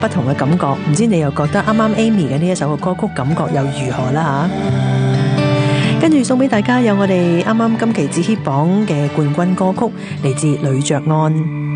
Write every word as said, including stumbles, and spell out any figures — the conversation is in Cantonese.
不同嘅感覺，唔知你又覺得啱啱 Amy 嘅呢一首嘅歌曲感覺又如何啦吓？跟住送俾大家有我哋啱啱今期子 hit 榜嘅冠軍歌曲，嚟自呂爵安。